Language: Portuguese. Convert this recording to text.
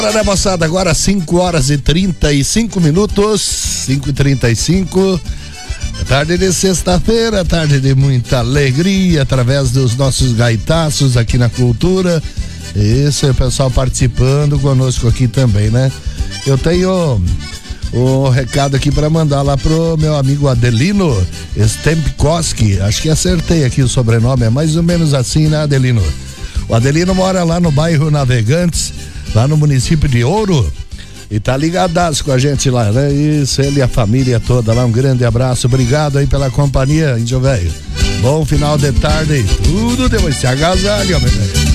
Né, moçada, agora 5h35, 5h35. Tarde de sexta-feira, tarde de muita alegria, através dos nossos gaitaços aqui na Cultura. Isso, o pessoal participando conosco aqui também, né? Eu tenho um recado aqui para mandar lá pro meu amigo Adelino Stempkoski. Acho que acertei aqui o sobrenome, é mais ou menos assim, né, Adelino? O Adelino mora lá no bairro Navegantes, lá no município de Ouro, e tá ligadaço com a gente lá, né? Isso, ele e a família toda lá, um grande abraço, obrigado aí pela companhia, índio velho. Bom final de tarde, tudo depois se agasalha, meu velho.